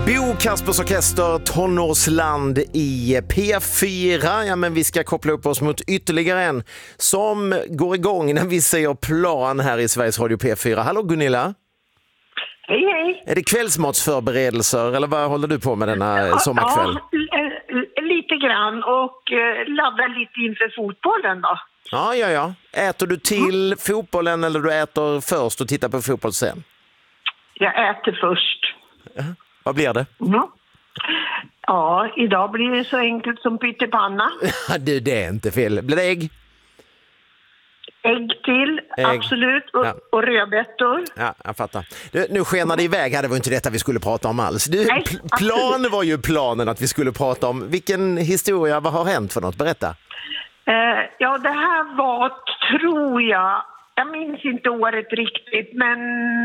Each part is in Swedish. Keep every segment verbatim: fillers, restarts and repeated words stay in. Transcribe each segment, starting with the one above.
Bo Kaspers Orkester, Tonårsland i P fyra. Ja, men vi ska koppla upp oss mot ytterligare en som går igång när vi säger plan här i Sveriges Radio P fyra. Hallå Gunilla. Hej, hej. Är det kvällsmatsförberedelser eller vad håller du på med denna sommarkväll? Ja, lite grann och laddar lite inför fotbollen då. Ja, ja, ja. Äter du till mm. fotbollen eller du äter först och tittar på fotboll sen? Jag äter först. Ja. Vad blir det? Mm. Ja, idag blir det så enkelt som pyttipanna. du, det är inte fel. Blir det ägg? Ägg till, ägg. Absolut. Och, ja. och rödbetor. Ja, jag fattar. Du, nu skenar det iväg här, det var inte detta vi skulle prata om alls. Du, Nej, pl- plan var ju planen att vi skulle prata om. Vilken historia, vad har hänt för något? Berätta. Eh, ja, det här var, tror jag, jag minns inte året riktigt, men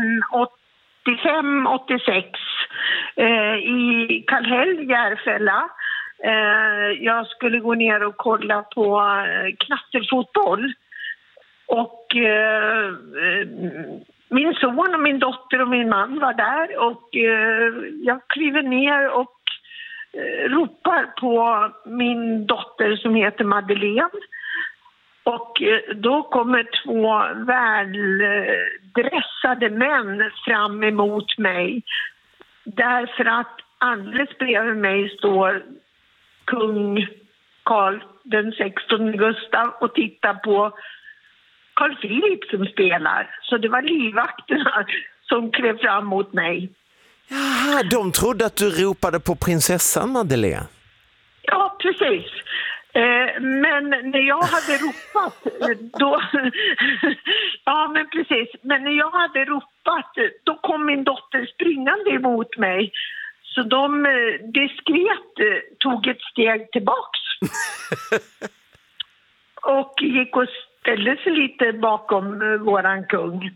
åttiofem åttiosex eh, i Kallhäll, Järfälla. Eh, jag skulle gå ner och kolla på eh, knatterfotboll. Och eh, min son och min dotter och min man var där och eh, jag kliver ner och eh, ropar på min dotter som heter Madeleine. Och eh, då kommer två väldressade män fram emot mig. Därför att alldeles bredvid mig står kung Karl den sextonde Gustav och tittar på Carl Philip som spelar. Så det var livvakterna som klev fram mot mig. Jaha, de trodde att du ropade på prinsessan Madeleine. Ja, precis. Eh, men när jag hade ropat då... ja, men precis. Men när jag hade ropat då kom min dotter springande emot mig. Så de diskret tog ett steg tillbaks. och gick och ställde sig lite bakom uh, våran kung.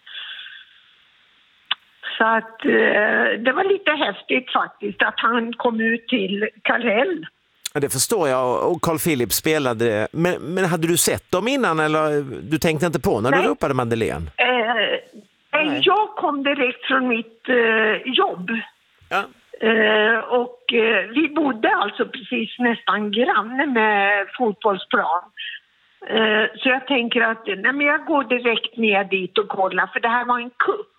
Så att uh, det var lite häftigt faktiskt att han kom ut till Kallhäll. Det förstår jag, och Carl Philip spelade. Men, men hade du sett dem innan eller du tänkte inte på när Nej. du ropade Madeleine? Uh, jag kom direkt från mitt uh, jobb. Ja. Uh, och uh, vi bodde alltså precis nästan granne med fotbollsplan. Så jag tänker att nej, men jag går direkt ner dit och kollar, för det här var en kupp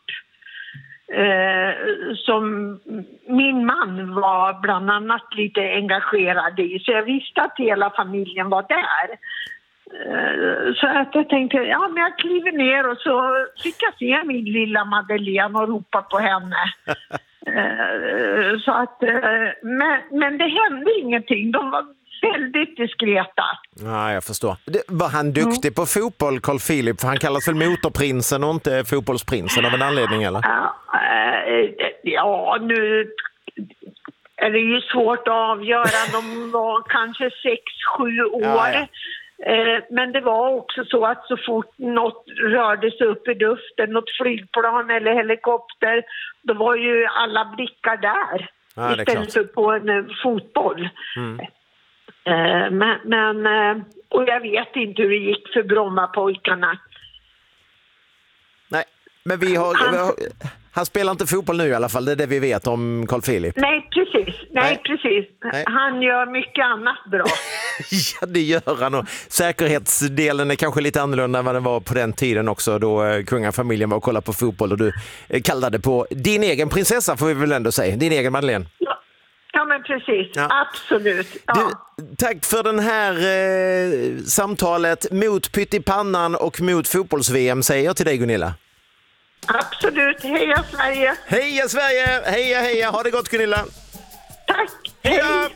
eh, som min man var bland annat lite engagerad i, så jag visste att hela familjen var där. Eh, så att jag tänkte, ja men jag kliver ner och så fick jag se min lilla Madeleine och ropa på henne. eh, så att, eh, men, men det hände ingenting, de var väldigt diskreta. Ja, jag förstår. Det, var han duktig mm. på fotboll, Carl Philip? För han kallas väl motorprinsen och inte fotbollsprinsen av en anledning, eller? Ja, äh, ja, nu är det ju svårt att avgöra. De var kanske sex, sju år. Ja, ja. Eh, men det var också så att så fort något rörde sig upp i luften, något flygplan eller helikopter, då var ju alla blickar där. Ja, istället för på en fotboll. Mm. Men, men, och jag vet inte hur det gick för Brommapojkarna. Nej, men vi har, han, vi har, han spelar inte fotboll nu i alla fall, det är det vi vet om Carl Philip. Nej, precis. Nej, nej. precis. Nej. Han gör mycket annat bra. Ja, det gör han. Och säkerhetsdelen är kanske lite annorlunda än vad den var på den tiden också, då kungafamiljen var och kollade på fotboll och du kallade på din egen prinsessa, får vi väl ändå säga, din egen Madeleine. Ja. Ja, men precis. Ja. Absolut. Ja. Du, tack för den här eh, samtalet mot pyttipannan och mot fotbolls-V M, säger jag till dig, Gunilla. Absolut. Heja Sverige! Heja Sverige! Heja, heja! Ha det gott, Gunilla! Tack! Heja!